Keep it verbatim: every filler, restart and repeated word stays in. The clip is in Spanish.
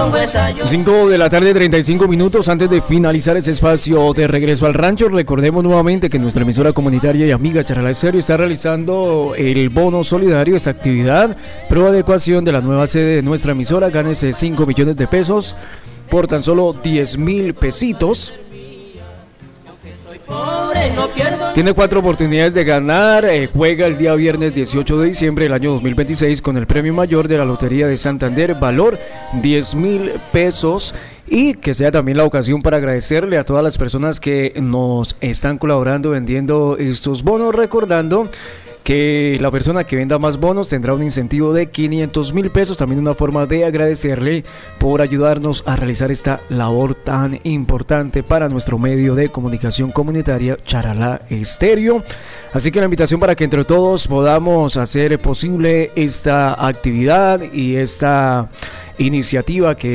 cinco de la tarde, treinta y cinco minutos. Antes de finalizar este espacio de Regreso al Rancho, recordemos nuevamente que nuestra emisora comunitaria y amiga Charalá Estéreo está realizando el bono solidario, esta actividad pro adecuación de la nueva sede de nuestra emisora. Gánese cinco millones de pesos por tan solo diez mil pesitos. Tiene cuatro oportunidades de ganar. eh, Juega el día viernes dieciocho de diciembre del año dos mil veintiséis con el premio mayor de la Lotería de Santander, valor diez mil pesos. Y que sea también la ocasión para agradecerle a todas las personas que nos están colaborando vendiendo estos bonos, recordando que la persona que venda más bonos tendrá un incentivo de quinientos mil pesos, también una forma de agradecerle por ayudarnos a realizar esta labor tan importante para nuestro medio de comunicación comunitaria Charalá Estéreo. Así que la invitación para que entre todos podamos hacer posible esta actividad y esta iniciativa que